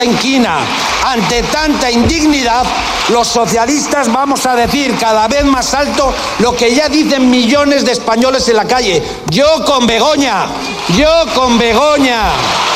inquina, ante tanta indignidad, los socialistas vamos a decir cada vez más alto lo que ya dicen millones de españoles en la calle. Yo con Begoña, yo con Begoña.